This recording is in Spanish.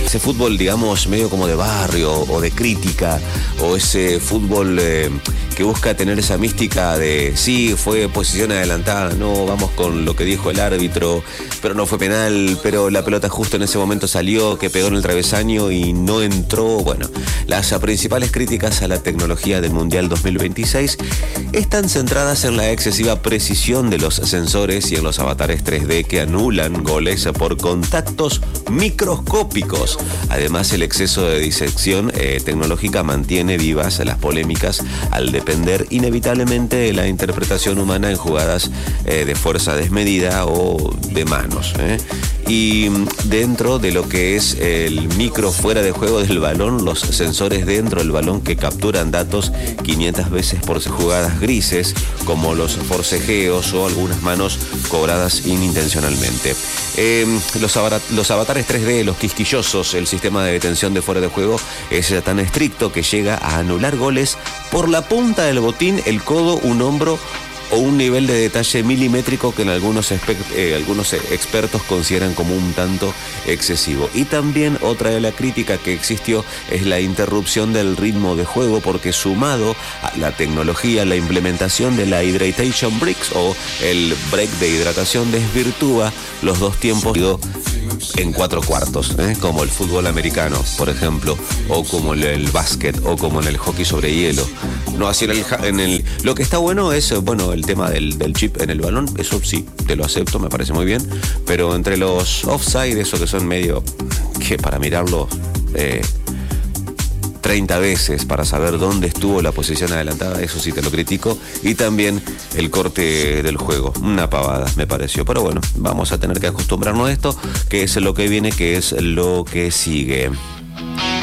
ese fútbol, digamos, medio como de barrio o de crítica, o ese fútbol que busca tener esa mística de sí, fue posición adelantada, no, vamos con lo que dijo el árbitro, pero no fue penal, pero la pelota justo en ese momento salió, que pegó en el travesaño y no entró. Bueno, las principales críticas a la tecnología del Mundial 2026 están centradas en la excesiva precisión de los sensores y en los avatares 3D que anulan goles por contactos microscópicos. Además, el exceso de disección tecnológica mantiene vivas las polémicas al depender inevitablemente de la interpretación humana en jugadas de fuerza desmedida o de manos. Y dentro de lo que es el micro fuera de juego del balón, los sensores dentro del balón que capturan datos 500 veces por jugadas grises, como los forcejeos o algunas manos cobradas inintencionalmente. Los avatares 3D, los quisquillosos, el sistema de detención de fuera de juego es tan estricto que llega a anular goles por la punta del botín, el codo, un hombro o un nivel de detalle milimétrico que en algunos expertos consideran como un tanto excesivo. Y también otra de la crítica que existió es la interrupción del ritmo de juego, porque sumado a la tecnología, la implementación de la Hydration Breaks o el break de hidratación desvirtúa los dos tiempos en 4 cuartos, como el fútbol americano, por ejemplo, o como el básquet, o como en el hockey sobre hielo. No así lo que está bueno es, el tema del chip en el balón, eso sí, te lo acepto, me parece muy bien, pero entre los offside, eso que son medio, que para mirarlo 30 veces para saber dónde estuvo la posición adelantada, eso sí te lo critico. Y también el corte del juego, una pavada me pareció, pero bueno, vamos a tener que acostumbrarnos a esto, que es lo que viene, que es lo que sigue.